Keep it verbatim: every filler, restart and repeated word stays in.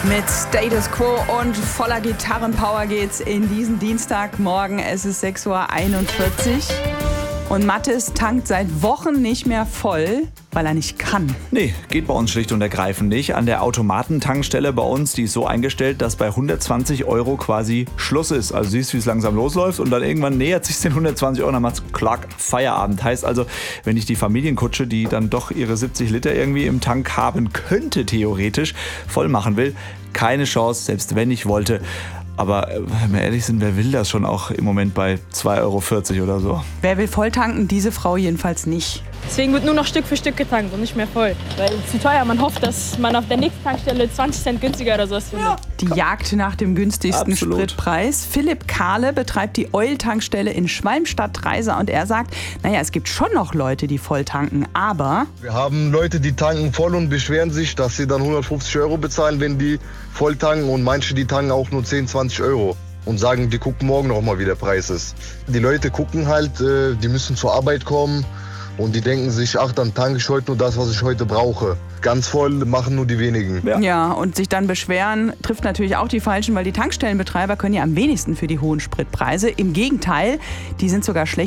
Mit Status Quo und voller Gitarrenpower geht's in diesen Dienstagmorgen. Es ist sechs Uhr einundvierzig und Mathis tankt seit Wochen nicht mehr voll, weil er nicht kann. Nee, geht bei uns schlicht und ergreifend nicht. An der Automatentankstelle bei uns, die ist so eingestellt, dass bei hundertzwanzig Euro quasi Schluss ist. Also siehst, wie es langsam losläuft und dann irgendwann nähert sich den hundertzwanzig Euro und dann macht's klack, Feierabend. Heißt also, wenn ich die Familienkutsche, die dann doch ihre siebzig Liter irgendwie im Tank haben könnte, theoretisch, voll machen will, keine Chance, selbst wenn ich wollte. Aber wenn wir ehrlich sind, wer will das schon auch im Moment bei zwei Euro vierzig oder so? Wer will voll tanken? Diese Frau jedenfalls nicht. Deswegen wird nur noch Stück für Stück getankt und nicht mehr voll. Weil es zu teuer. Man hofft, dass man auf der nächsten Tankstelle zwanzig Cent günstiger oder sowas findet. Ja. Die Jagd nach dem günstigsten Absolut. Spritpreis. Philipp Kahle betreibt die Oil-Tankstelle in Schwalmstadt-Dreiser und er sagt, naja, es gibt schon noch Leute, die voll tanken, aber... Wir haben Leute, die tanken voll und beschweren sich, dass sie dann hundertfünfzig Euro bezahlen, wenn die voll tanken, und manche, die tanken auch nur zehn, zwanzig Euro. Und sagen, die gucken morgen noch mal, wie der Preis ist. Die Leute gucken halt, äh, die müssen zur Arbeit kommen und die denken sich, ach, dann tanke ich heute nur das, was ich heute brauche. Ganz voll machen nur die wenigen. Ja. ja, und sich dann beschweren, trifft natürlich auch die Falschen, weil die Tankstellenbetreiber können ja am wenigsten für die hohen Spritpreise. Im Gegenteil, die sind sogar schlecht